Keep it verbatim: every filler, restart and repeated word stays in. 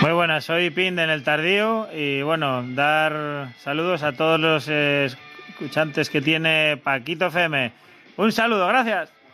Muy buenas, soy Pind en el Tardío y bueno, dar saludos a todos los eh, escuchantes que tiene Paquito F M. Un saludo, gracias.